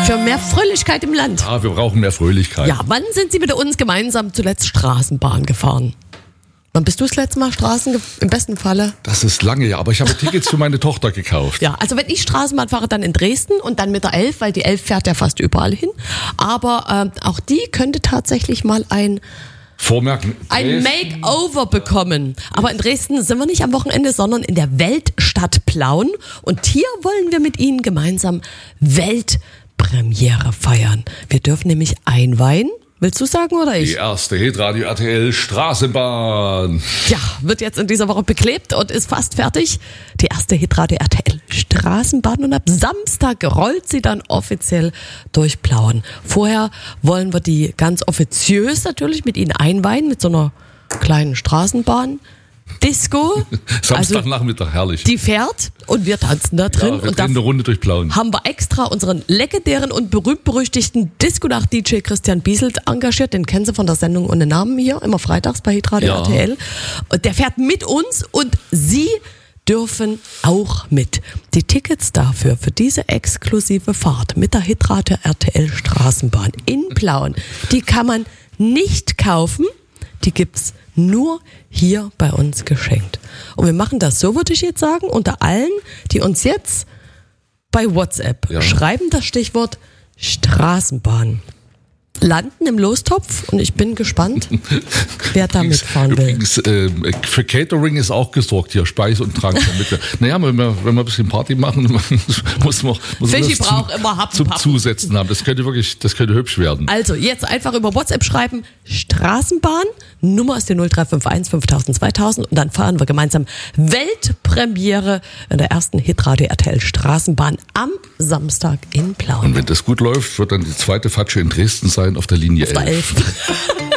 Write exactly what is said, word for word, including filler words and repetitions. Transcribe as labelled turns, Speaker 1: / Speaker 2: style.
Speaker 1: Für mehr Fröhlichkeit im Land.
Speaker 2: Ja, wir brauchen mehr Fröhlichkeit.
Speaker 1: Ja, wann sind Sie mit uns gemeinsam zuletzt Straßenbahn gefahren? Wann bist du das letzte Mal Straßen ge- im besten Falle?
Speaker 2: Das ist lange, ja, aber ich habe Tickets für meine Tochter gekauft.
Speaker 1: Ja, also wenn ich Straßenbahn fahre, dann in Dresden und dann mit der Elf, weil die Elf fährt ja fast überall hin. Aber äh, auch die könnte tatsächlich mal ein
Speaker 2: Vormerken.
Speaker 1: ein Makeover bekommen. Aber in Dresden sind wir nicht am Wochenende, sondern in der Weltstadt Plauen. Und hier wollen wir mit Ihnen gemeinsam Weltpremiere feiern. Wir dürfen nämlich einweihen. Willst du sagen oder ich?
Speaker 2: Die erste Hitradio R T L Straßenbahn.
Speaker 1: Ja, wird jetzt in dieser Woche beklebt und ist fast fertig. Die erste Hitradio R T L Straßenbahn und ab Samstag rollt sie dann offiziell durch Plauen. Vorher wollen wir die ganz offiziös natürlich mit Ihnen einweihen, mit so einer kleinen Straßenbahn. Disco.
Speaker 2: Samstagnachmittag, also, herrlich.
Speaker 1: Die fährt und wir tanzen da drin.
Speaker 2: Ja, wir
Speaker 1: und da
Speaker 2: eine Runde durch Plauen.
Speaker 1: Haben wir extra unseren legendären und berühmt-berüchtigten Disco-Nacht-D J Christian Bieselt engagiert. Den kennen Sie von der Sendung ohne Namen hier, immer freitags bei Hitradio
Speaker 2: ja.
Speaker 1: R T L. Und der fährt mit uns und Sie dürfen auch mit. Die Tickets dafür, für diese exklusive Fahrt mit der Hitradio R T L Straßenbahn in Plauen, die kann man nicht kaufen. Die gibt's nur hier bei uns geschenkt. Und wir machen das so, würde ich jetzt sagen, unter allen, die uns jetzt bei WhatsApp ja. schreiben das Stichwort Straßenbahn. Landen im Lostopf und ich bin gespannt, wer da mitfahren will.
Speaker 2: Übrigens, äh, für Catering ist auch gesorgt hier, Speis und Trank. Naja, wenn wir, wenn wir ein bisschen Party machen, muss man, muss man das
Speaker 1: braucht
Speaker 2: zum,
Speaker 1: immer Happen,
Speaker 2: zum
Speaker 1: Pappen.
Speaker 2: Zusetzen haben. Das könnte wirklich, das könnte hübsch werden.
Speaker 1: Also jetzt einfach über WhatsApp schreiben, Straßenbahn, Nummer ist die null drei fünf eins fünftausend zweitausend und dann fahren wir gemeinsam Weltpremiere in der ersten Hitradio R T L Straßenbahn am Samstag in Plauen.
Speaker 2: Und wenn das gut läuft, wird dann die zweite Fatsche in Dresden sein auf der Linie
Speaker 1: auf der
Speaker 2: elf.
Speaker 1: elf.